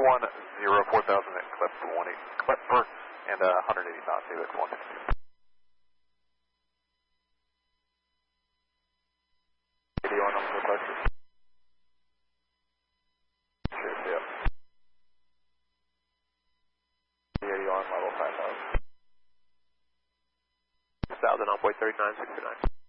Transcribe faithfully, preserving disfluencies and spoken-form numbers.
one zero four thousand at Clipper, one eight, Clipper, and uh, one hundred eighty knots, AWACS one sixty-two. Radio on the Texas. Cheers, yeah. Radio on level five thousand. Thousand on point thirty-nine sixty-nine.